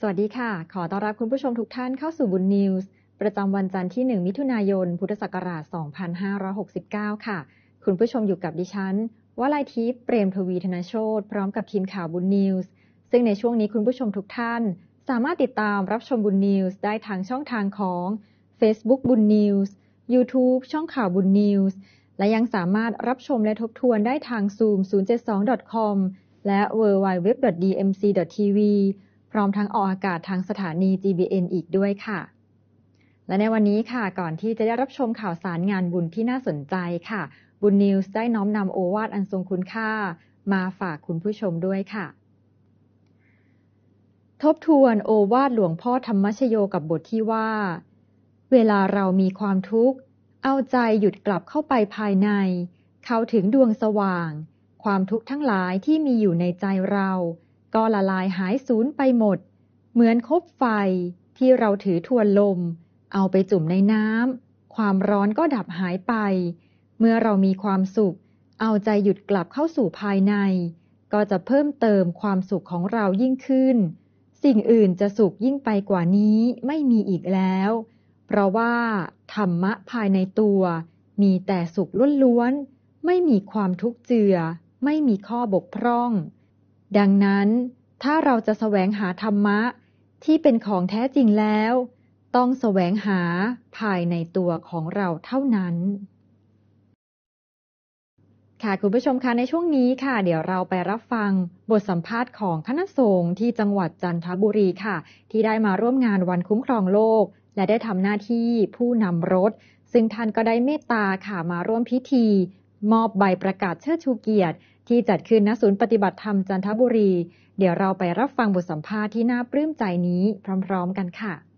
สวัสดีค่ะ ขอต้อนรับคุณผู้ชมทุกท่านเข้าสู่บุญนิวส์ประจำวันจันทร์ที่ 1 มิถุนายน พุทธศักราช 2569 ค่ะ คุณผู้ชมอยู่กับดิฉันวลัยทิพย์ เปรมทวีธนโชติพร้อมกับทีมข่าวบุญนิวส์ซึ่งในช่วงนี้คุณผู้ชมทุกท่านสามารถติดตามรับชมบุญนิวส์ได้ทางช่องทางของ Facebook บุญนิวส์ YouTube ช่องข่าวบุญนิวส์และยังสามารถรับชมและทบทวนได้ทาง Zoom 072.com และ www.dmc.tv พร้อมทั้งออกอากาศทางสถานี GBN อีกด้วยค่ะและในวันนี้ค่ะก่อนที่จะได้รับชมข่าวสารงานบุญที่น่าสนใจค่ะบุญนิวส์ได้น้อมนำโอวาทอันทรงคุณค่ามาฝากคุณผู้ชมด้วยค่ะทบทวนโอวาทหลวงพ่อธรรมชโยกับบทที่ว่าเวลาเรามีความทุกข์เอาใจหยุดกลับเข้าไปภายในเข้าถึงดวงสว่างความทุกข์ทั้งหลายที่มีอยู่ในใจเราก็ละลายหายสูญไปหมดเหมือนคบไฟที่เราถือทวนลมเอาไปจุ่มในน้ำความร้อนก็ดับหายไปเมื่อเรามีความสุขเอาใจหยุดกลับเข้าสู่ภายในก็จะเพิ่มเติมความสุขของเรายิ่งขึ้นสิ่งอื่นจะสุขยิ่งไปกว่านี้ไม่มีอีกแล้วเพราะว่าธรรมะภายในตัวมีแต่สุขล้วนๆไม่มีความทุกข์เจือไม่มีข้อบกพร่องดังนั้นถ้าเราจะแสวงหาธรรมะที่เป็นของแท้จริงแล้วต้องแสวงหาภายในตัวของเราเท่านั้นค่ะคุณผู้ชมคะในช่วงนี้ค่ะเดี๋ยวเราไปรับฟังบทสัมภาษณ์ของคณะสงฆ์ที่จังหวัดจันทบุรีค่ะที่ได้มาร่วมงานวันคุ้มครองโลกและได้ทำหน้าที่ผู้นำรถซึ่งท่านก็ได้เมตตาค่ะมาร่วมพิธีมอบใบประกาศเชิดชูเกียรติที่จัดขึ้นณศูนย์ปฏิบัติธรรมจันทบุรีเดี๋ยวเราไปรับฟังบทสัมภาษณ์ที่น่าปลื้มใจนี้พร้อมๆกันค่ะ